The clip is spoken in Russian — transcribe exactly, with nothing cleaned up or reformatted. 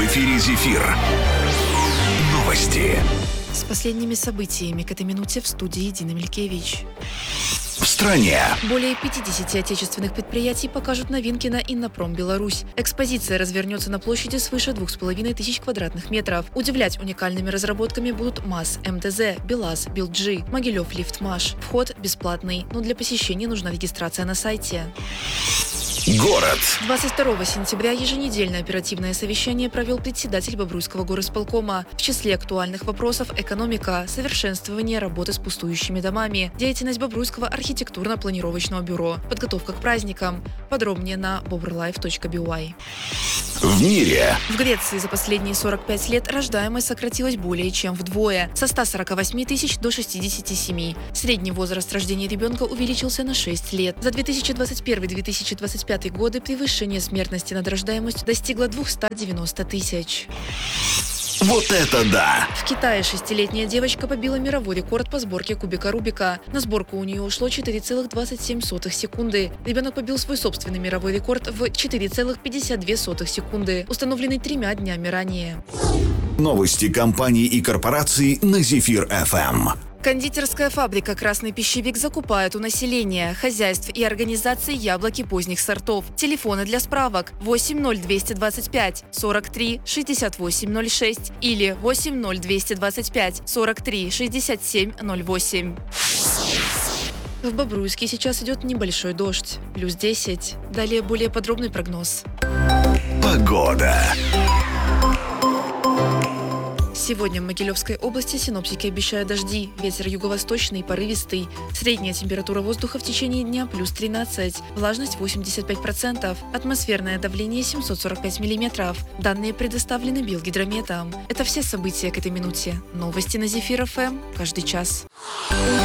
эфире «Зефир». Новости. С последними событиями к этой минуте в студии Дина Милькевич. В стране. Более пятидесяти отечественных предприятий покажут новинки на Иннопром Беларусь. Экспозиция развернется на площади свыше двух с половиной тысяч квадратных метров. Удивлять уникальными разработками будут МАЗ, МТЗ, БелАЗ, Билджи, Могилев Лифтмаш. Вход бесплатный, но для посещения нужна регистрация на сайте. Город. двадцать второго сентября еженедельное оперативное совещание провел председатель Бобруйского горосполкома. В числе актуальных вопросов – экономика, совершенствование работы с пустующими домами, деятельность Бобруйского архитектурно-планировочного бюро, подготовка к праздникам. Подробнее на бобрлайф точка би уай. В мире. В Греции за последние сорок пять лет рождаемость сократилась более чем вдвое – со ста сорока восьми тысяч до шестидесяти семи. Средний возраст рождения ребенка увеличился на шесть лет. За две тысячи двадцать первый — две тысячи двадцать пятый годы превышение смертности над рождаемостью достигло двухсот девяноста тысяч. Вот это да! В Китае шестилетняя девочка побила мировой рекорд по сборке кубика Рубика. На сборку у нее ушло четыре целых двадцать семь сотых секунды. Ребенок побил свой собственный мировой рекорд в четыре целых пятьдесят две сотых секунды, установленный тремя днями ранее. Новости компаний и корпораций на Зефир эф эм. Кондитерская фабрика «Красный пищевик» закупает у населения, хозяйств и организаций яблоки поздних сортов. Телефоны для справок восемь ноль двести двадцать пять сорок три шестьдесят восемь ноль шесть или восемь ноль двести двадцать пять сорок три шестьдесят семь ноль восемь. В Бобруйске сейчас идет небольшой дождь, плюс десять. Далее более подробный прогноз. Погода. Сегодня в Могилевской области синоптики обещают дожди, ветер юго-восточный, порывистый. Средняя температура воздуха в течение дня плюс тринадцать, влажность восемьдесят пять процентов, атмосферное давление семьсот сорок пять миллиметров. Данные предоставлены Белгидрометом. Это все события к этой минуте. Новости на Зефир эф эм каждый час.